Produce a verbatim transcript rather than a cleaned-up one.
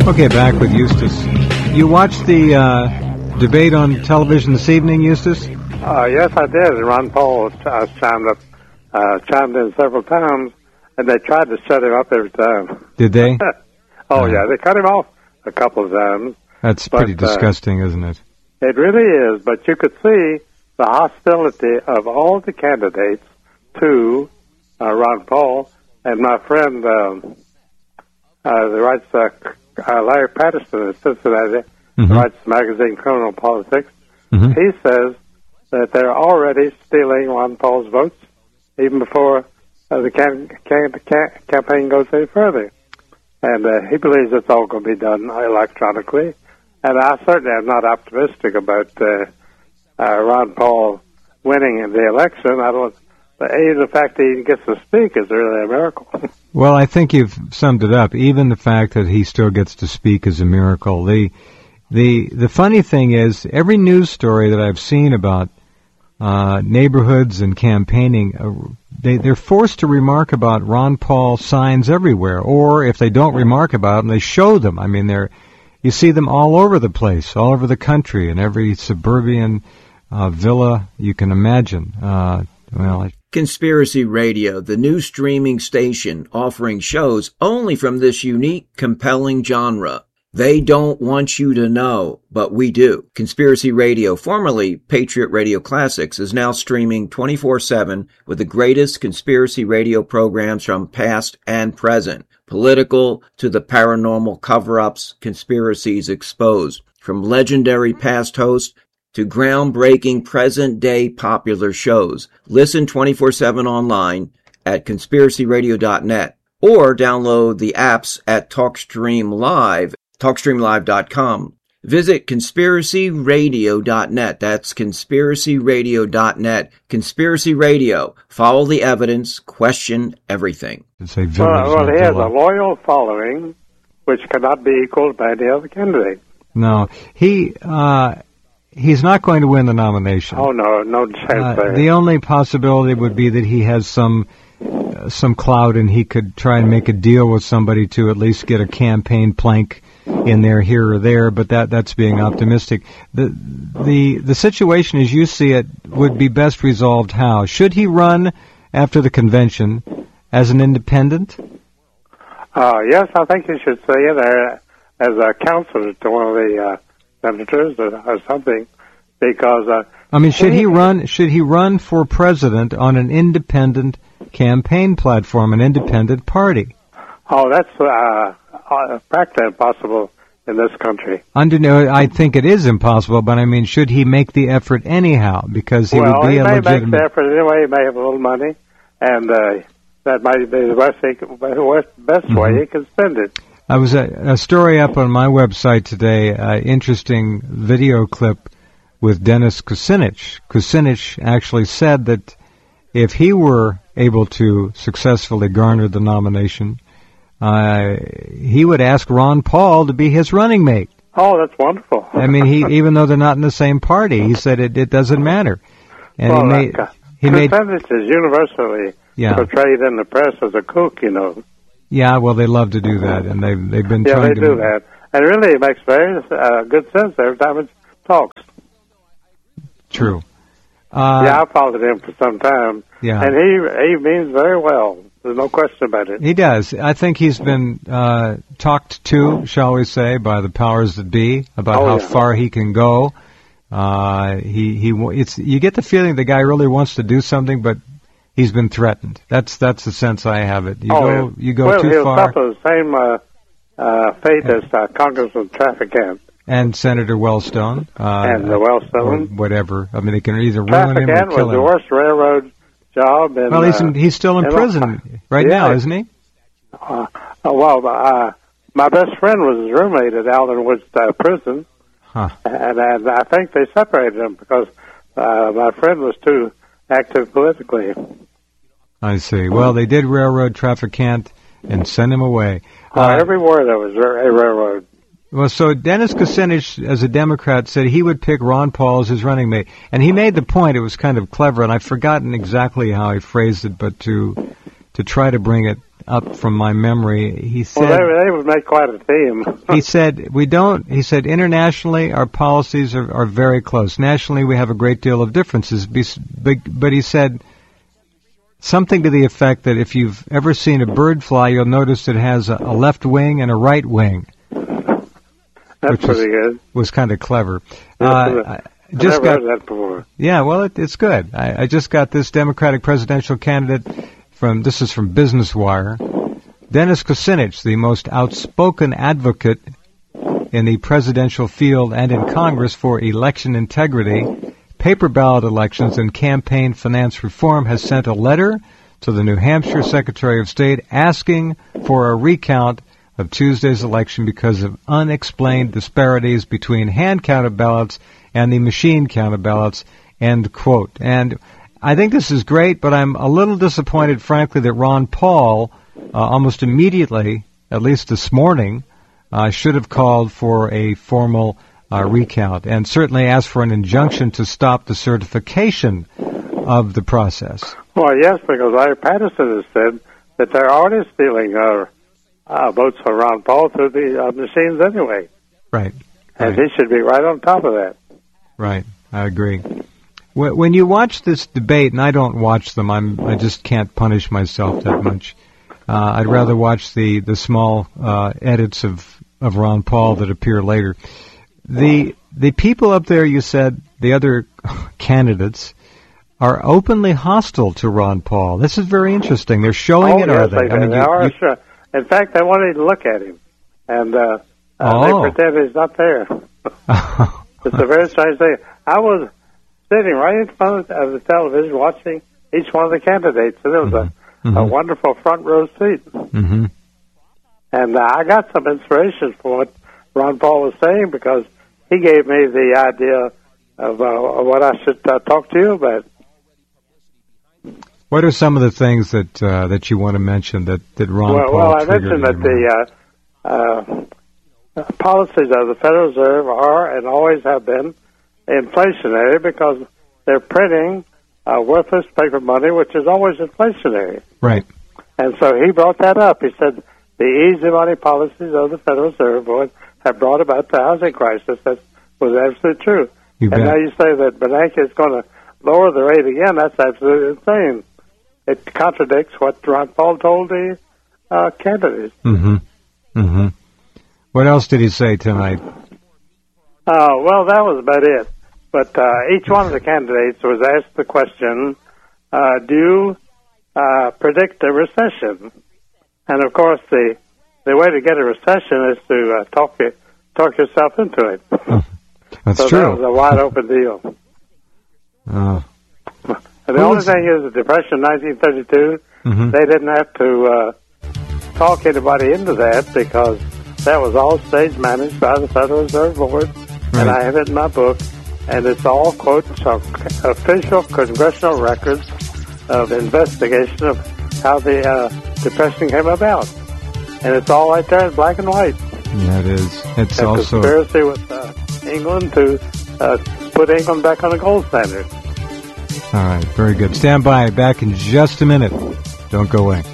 Okay, back with Eustace. You watched the uh, debate on television this evening, Eustace? Uh, yes, I did. Ron Paul uh, chimed up, uh, chimed in several times, and they tried to shut him up every time. Did they? oh, uh, yeah, they cut him off a couple of times. That's but, pretty disgusting, uh, isn't it? It really is, but you could see the hostility of all the candidates to uh, Ron Paul, and my friend, um, uh, the writes, uh, uh, Larry Patterson in Cincinnati, mm-hmm. writes the magazine Criminal Politics. Mm-hmm. He says that they're already stealing Ron Paul's votes even before uh, the can- can- can- campaign goes any further. And uh, he believes it's all going to be done electronically. And I certainly am not optimistic about uh, uh, Ron Paul winning in the election. I don't. But even the fact that he gets to speak is really a miracle. Well, I think you've summed it up. Even the fact that he still gets to speak is a miracle. The the the funny thing is, every news story that I've seen about uh, neighborhoods and campaigning, uh, they they're forced to remark about Ron Paul signs everywhere, or if they don't remark about them, they show them. I mean, they're you see them all over the place, all over the country, in every suburban uh, villa you can imagine. Uh, well. I, Conspiracy Radio, the new streaming station offering shows only from this unique, compelling genre. They don't want you to know, but we do. Conspiracy Radio, formerly Patriot Radio Classics, is now streaming twenty-four seven with the greatest conspiracy radio programs from past and present. Political to the paranormal cover-ups, conspiracies exposed. From legendary past hosts to groundbreaking present-day popular shows. Listen twenty-four seven online at conspiracy radio dot net or download the apps at TalkStream Live, talk stream live dot com. Visit conspiracy radio dot net. That's conspiracy radio dot net. Conspiracy Radio. Follow the evidence. Question everything. Well, well he has a loyal following, which cannot be equaled by any other candidate. No. He... uh He's not going to win the nomination. Oh, no, no chance uh, there. The only possibility would be that he has some uh, some clout and he could try and make a deal with somebody to at least get a campaign plank in there here or there, but that that's being optimistic. The the the situation as you see it would be best resolved how? Should he run after the convention as an independent? Uh, yes, I think he should stay in there as a counselor to one of the uh, senators or, or something, because uh, I mean, should he, he run? Should he run for president on an independent campaign platform, an independent party? Oh, that's uh, uh, practically impossible in this country. Under no, I think it is impossible, but I mean, should he make the effort anyhow? Because he well, would be he a may legitimate. make the effort anyway. He may have a little money, and uh, that might be the best, he can, best mm-hmm. way he can spend it. I was a, a story up on my website today, uh, interesting video clip with Dennis Kucinich. Kucinich actually said that if he were able to successfully garner the nomination, uh, he would ask Ron Paul to be his running mate. Oh, that's wonderful. I mean, he even though they're not in the same party, he said it, it doesn't matter. And well, he made, uh, he made Kucinich is universally yeah. portrayed in the press as a kook, you know. Yeah, well, they love to do that, and they've they've been yeah, trying they to... Yeah, they do that. And really, it makes very uh, good sense every time it talks. True. Uh, yeah, I followed him for some time. Yeah. And he he means very well. There's no question about it. He does. I think he's been uh, talked to, shall we say, by the powers that be about oh, how yeah. far he can go. Uh, he he. It's you get the feeling the guy really wants to do something, but he's been threatened. That's that's the sense I have it. You oh, go yeah. you go well, too he'll far. Well, he'll suffer the same uh, uh, fate as uh, Congressman Traficant. And Senator Wellstone. Uh, and the Wellstone. Or whatever. I mean, they can either ruin him or Traficant kill was him. the worst railroad job. In, well, he's, in, uh, he's still in, in prison uh, right yeah. now, isn't he? Uh, well, uh, my best friend was his roommate at Alden Woods uh, prison. Huh. And, and I think they separated him because uh, my friend was too active politically. I see. Well, they did railroad Traficant and send him away. Uh, uh, everywhere there was a railroad. Well, so Dennis Kucinich, as a Democrat, said he would pick Ron Paul as his running mate. And he made the point, it was kind of clever, and I've forgotten exactly how he phrased it, but to to try to bring it up from my memory. He said, well, they, they would make quite a team. he said, we don't, he said, internationally, our policies are, are very close. Nationally, we have a great deal of differences. But, but he said something to the effect that if you've ever seen a bird fly, you'll notice it has a, a left wing and a right wing. That's pretty was, good. Was kind of clever. Yeah, uh, I've just never got, heard that before. Yeah, well, it, it's good. I, I just got this Democratic presidential candidate from, this is from Business Wire, Dennis Kucinich, the most outspoken advocate in the presidential field and in Congress for election integrity, paper ballot elections, and campaign finance reform, has sent a letter to the New Hampshire Secretary of State asking for a recount of Tuesday's election because of unexplained disparities between hand-counted ballots and the machine-counted ballots, end quote. And I think this is great, but I'm a little disappointed, frankly, that Ron Paul, uh, almost immediately, at least this morning, uh, should have called for a formal uh, recount and certainly asked for an injunction to stop the certification of the process. Well, yes, because Larry Patterson has said that they're already stealing uh, uh, votes for Ron Paul through the uh, machines anyway. Right. And right. he should be right on top of that. Right, I agree. When you watch this debate, and I don't watch them, I'm I just can't punish myself that much. Uh, I'd rather watch the the small uh, edits of, of Ron Paul that appear later. The the people up there, you said, the other candidates, are openly hostile to Ron Paul. This is very interesting. They're showing oh, it, yes, are they? they I mean, they you, are, you, sure. In fact, they won't even look at him, and uh, uh, oh. they pretend he's not there. It's a very strange thing. I was sitting right in front of the television watching each one of the candidates, and it was mm-hmm. a, mm-hmm. a wonderful front row seat. Mm-hmm. And uh, I got some inspiration for what Ron Paul was saying because he gave me the idea of, uh, of what I should uh, talk to you about. What are some of the things that uh, that you want to mention that, that Ron well, Paul Well, I triggered mentioned that the uh, uh, policies of the Federal Reserve are and always have been inflationary because they're printing uh, worthless paper money, which is always inflationary. Right. And so he brought that up. He said the easy money policies of the Federal Reserve Board have brought about the housing crisis. That was absolutely true. You and bet. now you say that Bernanke is going to lower the rate again. That's absolutely insane. It contradicts what Ron Paul told the uh, candidates. Mm-hmm. Mm-hmm. What else did he say tonight? Uh, well, that was about it. But uh, each one of the candidates was asked the question, uh, do you uh, predict a recession? And, of course, the the way to get a recession is to uh, talk you, talk yourself into it. That's so true. that was a wide-open deal. Uh, and the only was... thing is the Depression of nineteen thirty-two, mm-hmm. they didn't have to uh, talk anybody into that because that was all stage managed by the Federal Reserve Board, right. And I have it in my book, and it's all, quote, official congressional records of investigation of how the uh, Depression came about. And it's all right there in black and white. Yeah, it is. It's a also conspiracy with uh, England to uh, put England back on the gold standard. All right, very good. Stand by. Back in just a minute. Don't go away.